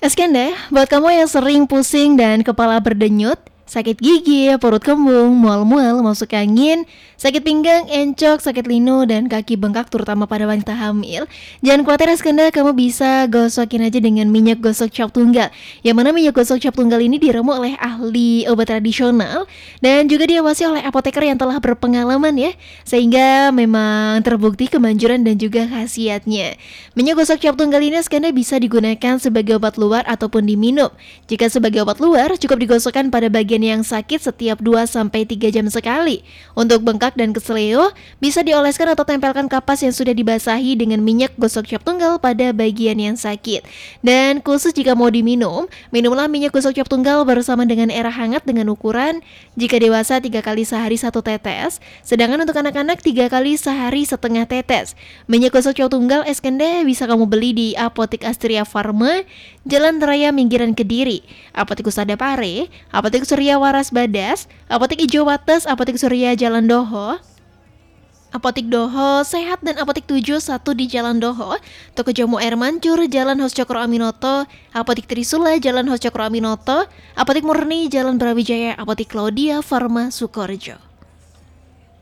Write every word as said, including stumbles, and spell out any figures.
Eskende, buat kamu yang sering pusing dan kepala berdenyut, sakit gigi, perut kembung, mual-mual, masuk angin, sakit pinggang, encok, sakit linu, dan kaki bengkak terutama pada wanita hamil, jangan khawatir Eskende, kamu bisa gosokin aja dengan minyak gosok cap tunggal. Yang mana minyak gosok cap tunggal ini diramu oleh ahli obat tradisional dan juga diawasi oleh apoteker yang telah berpengalaman ya, sehingga memang terbukti kemanjuran dan juga khasiatnya. Minyak gosok cap tunggal ini Eskende bisa digunakan sebagai obat luar ataupun diminum. Jika sebagai obat luar, cukup digosokkan pada bagian yang sakit setiap dua sampai tiga jam sekali. Untuk bengkak dan keseleo, bisa dioleskan atau tempelkan kapas yang sudah dibasahi dengan minyak gosok cap tunggal pada bagian yang sakit. Dan khusus jika mau diminum, minumlah minyak gosok cap tunggal bersama dengan air hangat dengan ukuran jika dewasa tiga kali sehari satu tetes, sedangkan untuk anak-anak tiga kali sehari setengah tetes. Minyak gosok cap tunggal Eskende bisa kamu beli di Apotik Astria Farma, Jalan Raya Minggiran Kediri, Apotik Usada Pare, Apotik Surya Waras Badas, Apotik Ijo Wates, Apotik Surya Jalan Doho, Apotik Doho Sehat, dan Apotik tujuh puluh satu di Jalan Doho, Toko Jamu Air Mancur, Jalan Hos Cokro Aminoto, Apotik Trisula, Jalan Hos Cokro Aminoto, Apotik Murni, Jalan Brawijaya, Apotik Claudia Farma Sukorejo.